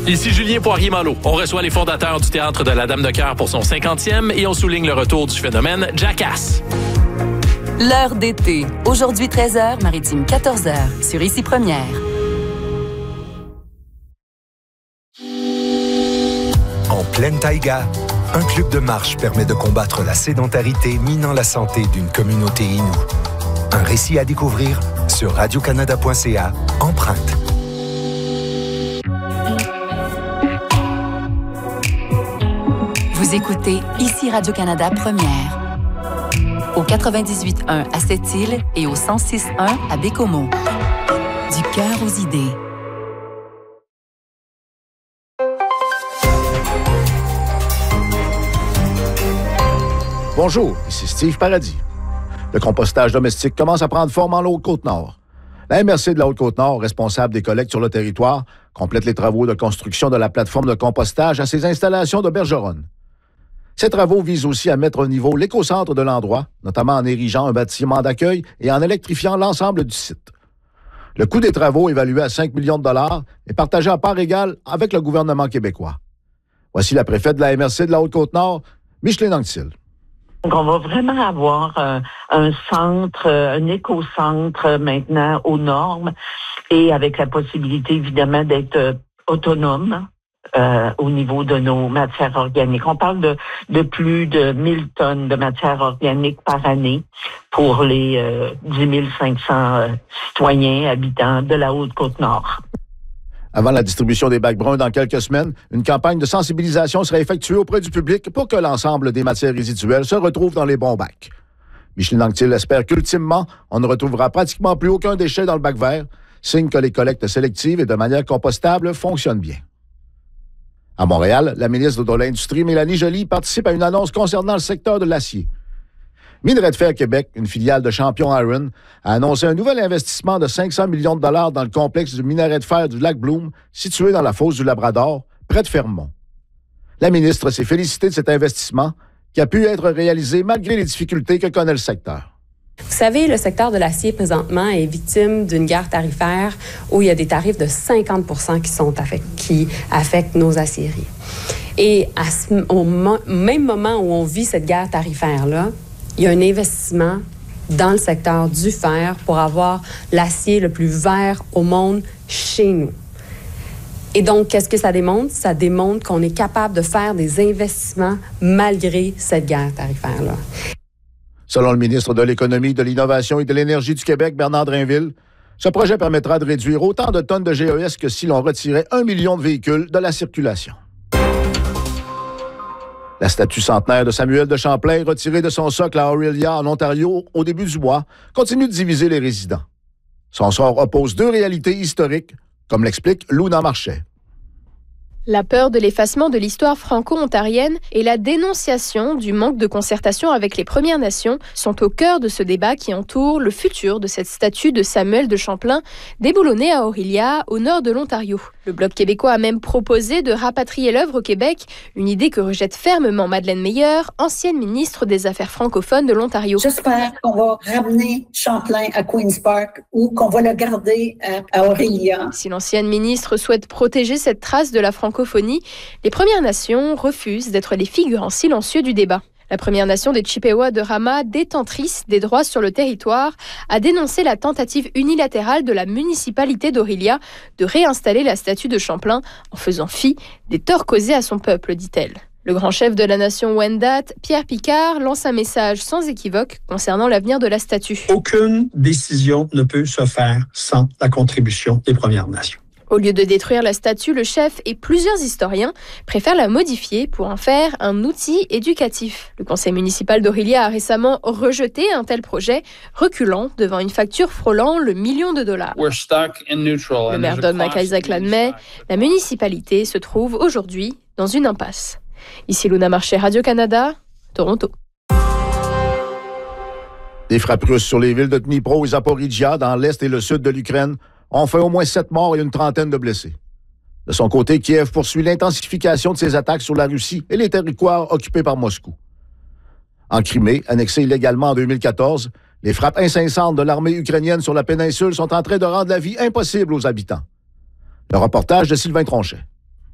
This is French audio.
Ici Julien Poirier-Malo. On reçoit les fondateurs du Théâtre de la Dame de Cœur pour son 50e et on souligne le retour du phénomène Jackass. L'heure d'été. Aujourd'hui 13h, maritime 14h, sur Ici Première. En pleine taïga, un club de marche permet de combattre la sédentarité minant la santé d'une communauté inoue. Un récit à découvrir sur radiocanada.ca, Empreinte. Vous écoutez Ici Radio-Canada Première. Au 98.1 à Sept-Îles et au 106.1 à Bécomo. Du cœur aux idées. Bonjour, ici Steve Paradis. Le compostage domestique commence à prendre forme en Haute-Côte-Nord. La MRC de la Haute-Côte-Nord, responsable des collectes sur le territoire, complète les travaux de construction de la plateforme de compostage à ses installations de Bergeronne. Ces travaux visent aussi à mettre au niveau l'écocentre de l'endroit, notamment en érigeant un bâtiment d'accueil et en électrifiant l'ensemble du site. Le coût des travaux, évalué à 5 millions de dollars, est partagé à part égale avec le gouvernement québécois. Voici la préfète de la MRC de la Haute-Côte-Nord, Micheline Anctil. Donc, on va vraiment avoir un centre, un éco-centre maintenant aux normes et avec la possibilité, évidemment, d'être autonome au niveau de nos matières organiques. On parle de plus de 1000 tonnes de matières organiques par année pour les 10 500 citoyens, habitants de la Haute-Côte-Nord. Avant la distribution des bacs bruns dans quelques semaines, une campagne de sensibilisation sera effectuée auprès du public pour que l'ensemble des matières résiduelles se retrouvent dans les bons bacs. Micheline Anctil espère qu'ultimement, on ne retrouvera pratiquement plus aucun déchet dans le bac vert, signe que les collectes sélectives et de manière compostable fonctionnent bien. À Montréal, la ministre de l'Industrie, Mélanie Joly, participe à une annonce concernant le secteur de l'acier. Minerais de fer Québec, une filiale de Champion Iron, a annoncé un nouvel investissement de 500 millions de dollars dans le complexe du minerai de fer du lac Bloom, situé dans la fosse du Labrador, près de Fermont. La ministre s'est félicitée de cet investissement qui a pu être réalisé malgré les difficultés que connaît le secteur. Vous savez, le secteur de l'acier, présentement, est victime d'une guerre tarifaire où il y a des tarifs de 50 % qui affectent nos aciéries. Et au même moment où on vit cette guerre tarifaire-là, il y a un investissement dans le secteur du fer pour avoir l'acier le plus vert au monde chez nous. Et donc, qu'est-ce que ça démontre? Ça démontre qu'on est capable de faire des investissements malgré cette guerre tarifaire-là. Selon le ministre de l'Économie, de l'Innovation et de l'Énergie du Québec, Bernard Drainville, ce projet permettra de réduire autant de tonnes de GES que si l'on retirait 1 million de véhicules de la circulation. La statue centenaire de Samuel de Champlain, retirée de son socle à Orillia, en Ontario, au début du mois, continue de diviser les résidents. Son sort oppose deux réalités historiques, comme l'explique Luna Marchais. La peur de l'effacement de l'histoire franco-ontarienne et la dénonciation du manque de concertation avec les Premières Nations sont au cœur de ce débat qui entoure le futur de cette statue de Samuel de Champlain, déboulonnée à Orillia, au nord de l'Ontario. Le Bloc québécois a même proposé de rapatrier l'œuvre au Québec, une idée que rejette fermement Madeleine Meyer, ancienne ministre des Affaires francophones de l'Ontario. J'espère qu'on va ramener Champlain à Queen's Park ou qu'on va le garder à Orillia. Si l'ancienne ministre souhaite protéger cette trace de la francophonie, les Premières Nations refusent d'être les figurants silencieux du débat. La Première Nation des Chippewas de Rama, détentrice des droits sur le territoire, a dénoncé la tentative unilatérale de la municipalité d'Orillia de réinstaller la statue de Champlain en faisant fi des torts causés à son peuple, dit-elle. Le grand chef de la nation Wendat, Pierre Picard, lance un message sans équivoque concernant l'avenir de la statue. Aucune décision ne peut se faire sans la contribution des Premières Nations. Au lieu de détruire la statue, le chef et plusieurs historiens préfèrent la modifier pour en faire un outil éducatif. Le conseil municipal d'Orillia a récemment rejeté un tel projet, reculant devant une facture frôlant le $1 million. Le maire Don McIsaac l'admet, la municipalité se trouve aujourd'hui dans une impasse. Ici Luna Marchais, Radio-Canada, Toronto. Des frappes russes sur les villes de Dnipro et Zaporizhzhia, dans l'est et le sud de l'Ukraine, ont fait au moins 7 morts et une trentaine de blessés. De son côté, Kiev poursuit l'intensification de ses attaques sur la Russie et les territoires occupés par Moscou. En Crimée, annexée illégalement en 2014, les frappes incessantes de l'armée ukrainienne sur la péninsule sont en train de rendre la vie impossible aux habitants. Le reportage de Sylvain Tronchet.